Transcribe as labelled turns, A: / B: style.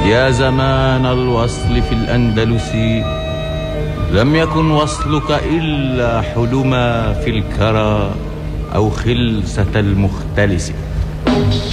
A: يا زمان الوصل في الأندلس، لم يكن وصلك إلا حلما في الكرى أو خلسة المختلس.